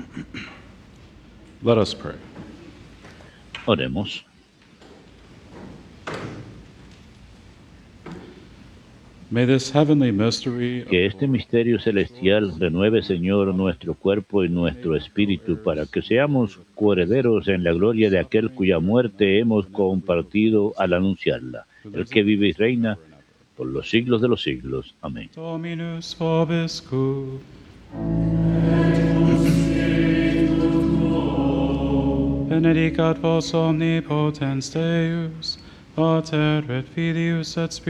Let us pray. Oremos. May this heavenly mystery Que este misterio celestial renueve, Señor, nuestro cuerpo y nuestro espíritu, para que seamos coherederos en la gloria de aquel cuya muerte hemos compartido al anunciarla, el que vive y reina por los siglos de los siglos. Amén. Dominus vobiscum. Benedicat vos omnipotens Deus, Pater et Filius et Spiritus